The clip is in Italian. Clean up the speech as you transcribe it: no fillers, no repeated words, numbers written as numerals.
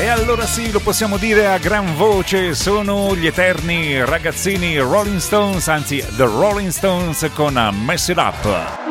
E allora sì, lo possiamo dire a gran voce, sono gli eterni ragazzini Rolling Stones, anzi The Rolling Stones con Mess It Up.